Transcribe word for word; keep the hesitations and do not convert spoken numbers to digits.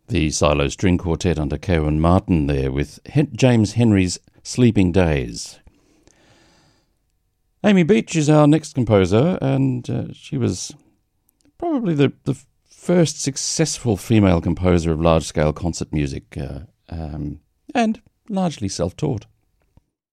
The Silo String Quartet under Cowan Martin there with Hen- James Henry's Sleeping Days. Amy Beach is our next composer, and uh, she was probably the, the first successful female composer of large-scale concert music, uh, um, and largely self-taught.